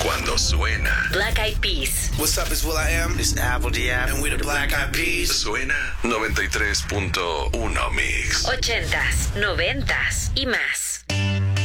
cuando suena. Black Eyed Peas. What's up, it's will.i.am. It's Apple D.App. And we're the Black Eyed Peas. Suena 93.1 Mix. 80s, 90s y más.